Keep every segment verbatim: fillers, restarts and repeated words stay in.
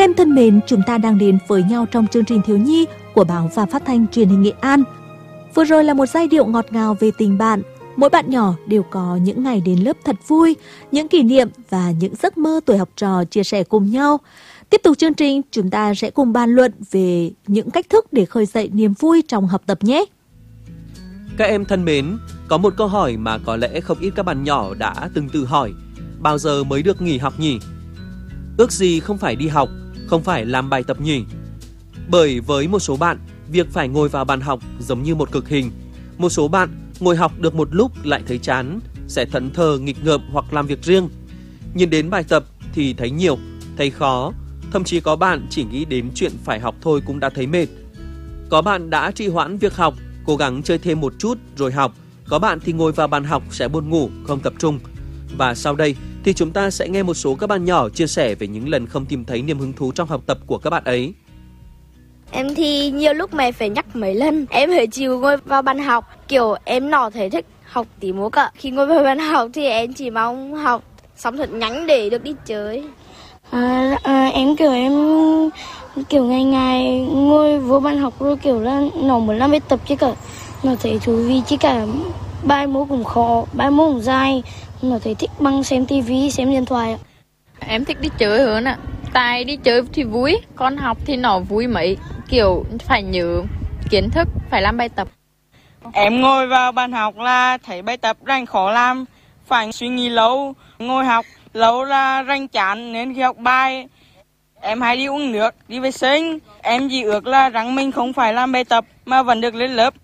em thân mến, chúng ta đang đến với nhau trong chương trình Thiếu nhi của Báo và Phát thanh Truyền hình Nghệ An. Vừa rồi là một giai điệu ngọt ngào về tình bạn. Mỗi bạn nhỏ đều có những ngày đến lớp thật vui, những kỷ niệm và những giấc mơ tuổi học trò chia sẻ cùng nhau. Tiếp tục chương trình, chúng ta sẽ cùng bàn luận về những cách thức để khơi dậy niềm vui trong học tập nhé. Các em thân mến, có một câu hỏi mà có lẽ không ít các bạn nhỏ đã từng tự hỏi. Bao giờ mới được nghỉ học nhỉ? Ước gì không phải đi học, không phải làm bài tập nhỉ? Bởi với một số bạn, việc phải ngồi vào bàn học giống như một cực hình. Một số bạn ngồi học được một lúc lại thấy chán, sẽ thẫn thờ nghịch ngợm hoặc làm việc riêng. Nhìn đến bài tập thì thấy nhiều, thấy khó, thậm chí có bạn chỉ nghĩ đến chuyện phải học thôi cũng đã thấy mệt. Có bạn đã trì hoãn việc học, cố gắng chơi thêm một chút rồi học. Có bạn thì ngồi vào bàn học sẽ buồn ngủ, không tập trung. Và sau đây thì chúng ta sẽ nghe một số các bạn nhỏ chia sẻ về những lần không tìm thấy niềm hứng thú trong học tập của các bạn ấy. Em thì nhiều lúc mẹ phải nhắc mấy lần, em phải chịu ngồi vào bàn học. Kiểu em nọ thấy thích học tí múa cả. Khi ngồi vào bàn học thì em chỉ mong học xong thật nhanh để được đi chơi. À, à, em kiểu em kiểu ngày ngày ngồi vô bàn học rồi kiểu là nó muốn làm bài tập chứ cả. Nó thấy thú vị chứ cả, bài môn cũng khó, bài môn cũng dài. Nó thấy thích bằng xem tivi, xem điện thoại. Em thích đi chơi hơn ạ. Tại đi chơi thì vui, còn học thì nó vui mấy. Kiểu phải nhớ kiến thức, phải làm bài tập. Em ngồi vào bàn học là thấy bài tập rành khó làm, phải suy nghĩ lâu. Ngồi học lâu là rành chán nên khi học bài em hay đi uống nước, đi vệ sinh. Em chỉ ước là rằng mình không phải làm bài tập mà vẫn được lên lớp.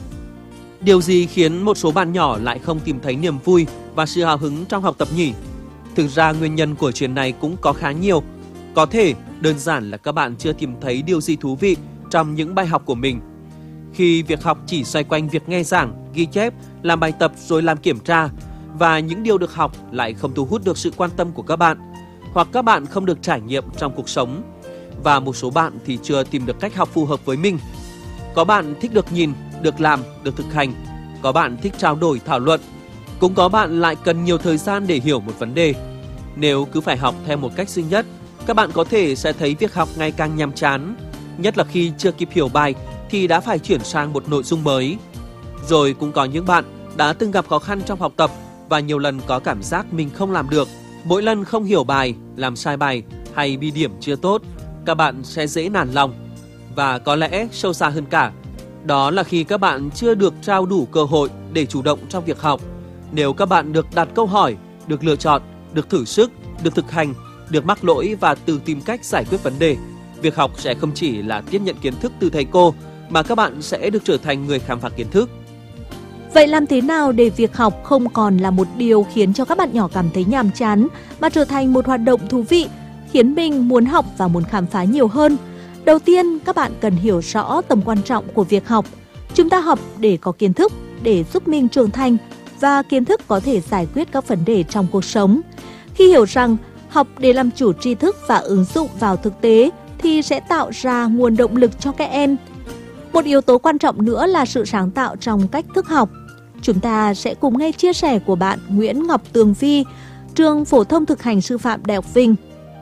Điều gì khiến một số bạn nhỏ lại không tìm thấy niềm vui và sự hào hứng trong học tập nhỉ? Thực ra nguyên nhân của chuyện này cũng có khá nhiều. Có thể đơn giản là các bạn chưa tìm thấy điều gì thú vị trong những bài học của mình. Khi việc học chỉ xoay quanh việc nghe giảng, ghi chép, làm bài tập rồi làm kiểm tra, và những điều được học lại không thu hút được sự quan tâm của các bạn, hoặc các bạn không được trải nghiệm trong cuộc sống. Và một số bạn thì chưa tìm được cách học phù hợp với mình. Có bạn thích được nhìn, được làm, được thực hành. Có bạn thích trao đổi, thảo luận. Cũng có bạn lại cần nhiều thời gian để hiểu một vấn đề. Nếu cứ phải học theo một cách duy nhất, các bạn có thể sẽ thấy việc học ngày càng nhàm chán. Nhất là khi chưa kịp hiểu bài thì đã phải chuyển sang một nội dung mới. Rồi cũng có những bạn đã từng gặp khó khăn trong học tập và nhiều lần có cảm giác mình không làm được. Mỗi lần không hiểu bài, làm sai bài hay bi điểm chưa tốt, các bạn sẽ dễ nản lòng. Và có lẽ sâu xa hơn cả, đó là khi các bạn chưa được trao đủ cơ hội để chủ động trong việc học. Nếu các bạn được đặt câu hỏi, được lựa chọn, được thử sức, được thực hành, được mắc lỗi và tự tìm cách giải quyết vấn đề, việc học sẽ không chỉ là tiếp nhận kiến thức từ thầy cô, mà các bạn sẽ được trở thành người khám phá kiến thức. Vậy làm thế nào để việc học không còn là một điều khiến cho các bạn nhỏ cảm thấy nhàm chán, mà trở thành một hoạt động thú vị, khiến mình muốn học và muốn khám phá nhiều hơn? Đầu tiên, các bạn cần hiểu rõ tầm quan trọng của việc học. Chúng ta học để có kiến thức, để giúp mình trưởng thành, và kiến thức có thể giải quyết các vấn đề trong cuộc sống. Khi hiểu rằng học để làm chủ tri thức và ứng dụng vào thực tế thì sẽ tạo ra nguồn động lực cho các em. Một yếu tố quan trọng nữa là sự sáng tạo trong cách thức học. Chúng ta sẽ cùng nghe chia sẻ của bạn Nguyễn Ngọc Tường Vi, trường Phổ thông Thực hành Sư phạm Đại học Vinh.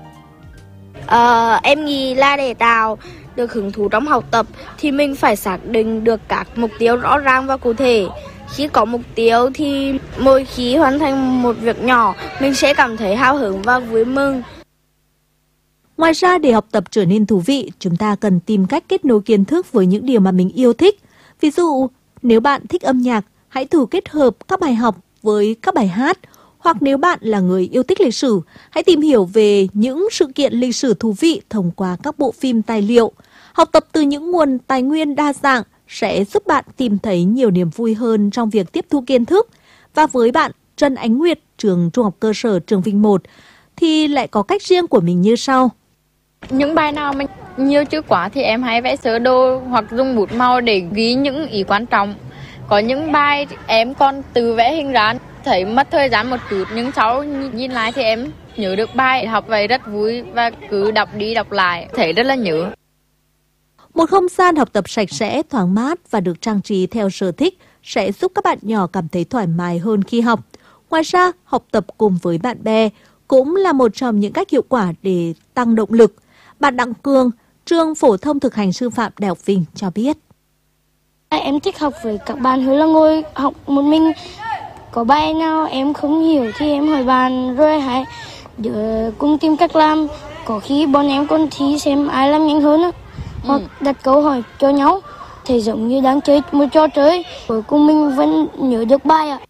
Ờ, em nghĩ là để tạo được hứng thú trong học tập thì mình phải xác định được các mục tiêu rõ ràng và cụ thể. Khi có mục tiêu thì mỗi khi hoàn thành một việc nhỏ, mình sẽ cảm thấy hào hứng và vui mừng. Ngoài ra, để học tập trở nên thú vị, chúng ta cần tìm cách kết nối kiến thức với những điều mà mình yêu thích. Ví dụ, nếu bạn thích âm nhạc, hãy thử kết hợp các bài học với các bài hát. Hoặc nếu bạn là người yêu thích lịch sử, hãy tìm hiểu về những sự kiện lịch sử thú vị thông qua các bộ phim tài liệu. Học tập từ những nguồn tài nguyên đa dạng sẽ giúp bạn tìm thấy nhiều niềm vui hơn trong việc tiếp thu kiến thức. Và với bạn, Trần Ánh Nguyệt, trường Trung học cơ sở Trường Vinh một, thì lại có cách riêng của mình như sau. Những bài nào mình nhiều chữ quá thì em hay vẽ sơ đồ hoặc dùng bút màu để ghi những ý quan trọng. Có những bài em còn tự vẽ hình ra, thấy mất thời gian một chút, nhưng sau nhìn lại thì em nhớ được bài. Học vậy rất vui và cứ đọc đi đọc lại, thấy rất là nhớ. Một không gian học tập sạch sẽ, thoáng mát và được trang trí theo sở thích sẽ giúp các bạn nhỏ cảm thấy thoải mái hơn khi học. Ngoài ra, học tập cùng với bạn bè cũng là một trong những cách hiệu quả để tăng động lực. Bạn Đặng Cường, trường Phổ thông Thực hành Sư phạm Đại học Vinh cho biết. Em thích học với các bạn hơn là ngồi học một mình. Có bài nào em không hiểu thì em hỏi bạn rồi hãy để cùng tìm cách làm. Có khi bọn em còn thi xem ai làm nhanh hơn, hoặc ừ. đặt câu hỏi cho nhau. Thì giống như đang chơi một trò chơi, cuối cùng mình vẫn nhớ được bài ạ.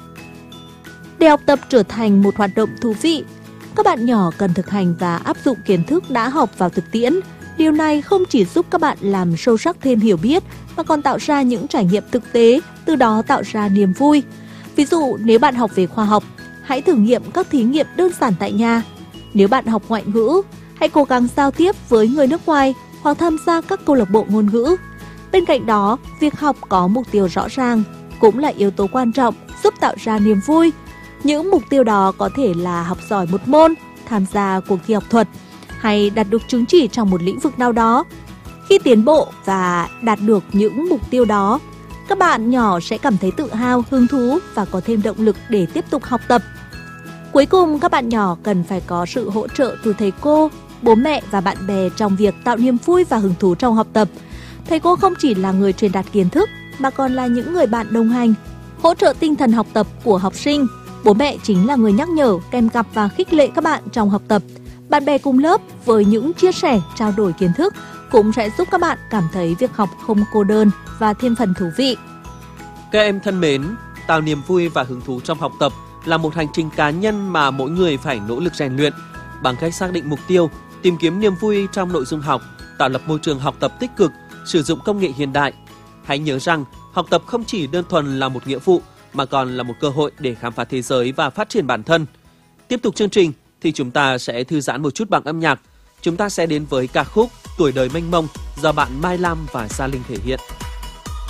Để học tập trở thành một hoạt động thú vị, các bạn nhỏ cần thực hành và áp dụng kiến thức đã học vào thực tiễn. Điều này không chỉ giúp các bạn làm sâu sắc thêm hiểu biết, mà còn tạo ra những trải nghiệm thực tế, từ đó tạo ra niềm vui. Ví dụ, nếu bạn học về khoa học, hãy thử nghiệm các thí nghiệm đơn giản tại nhà. Nếu bạn học ngoại ngữ, hãy cố gắng giao tiếp với người nước ngoài hoặc tham gia các câu lạc bộ ngôn ngữ. Bên cạnh đó, việc học có mục tiêu rõ ràng cũng là yếu tố quan trọng giúp tạo ra niềm vui. Những mục tiêu đó có thể là học giỏi một môn, tham gia cuộc thi học thuật, hay đạt được chứng chỉ trong một lĩnh vực nào đó. Khi tiến bộ và đạt được những mục tiêu đó, các bạn nhỏ sẽ cảm thấy tự hào, hứng thú và có thêm động lực để tiếp tục học tập. Cuối cùng, các bạn nhỏ cần phải có sự hỗ trợ từ thầy cô, bố mẹ và bạn bè trong việc tạo niềm vui và hứng thú trong học tập. Thầy cô không chỉ là người truyền đạt kiến thức mà còn là những người bạn đồng hành, hỗ trợ tinh thần học tập của học sinh. Bố mẹ chính là người nhắc nhở, kèm cặp và khích lệ các bạn trong học tập. Bạn bè cùng lớp với những chia sẻ, trao đổi kiến thức cũng sẽ giúp các bạn cảm thấy việc học không cô đơn và thêm phần thú vị. Các em thân mến, tạo niềm vui và hứng thú trong học tập là một hành trình cá nhân mà mỗi người phải nỗ lực rèn luyện. Bằng cách xác định mục tiêu, tìm kiếm niềm vui trong nội dung học, tạo lập môi trường học tập tích cực, sử dụng công nghệ hiện đại. Hãy nhớ rằng, học tập không chỉ đơn thuần là một nghĩa vụ, mà còn là một cơ hội để khám phá thế giới và phát triển bản thân. Tiếp tục chương trình thì chúng ta sẽ thư giãn một chút bằng âm nhạc. Chúng ta sẽ đến với ca khúc Tuổi đời mênh mông do bạn Mai Lam và Sa Linh thể hiện.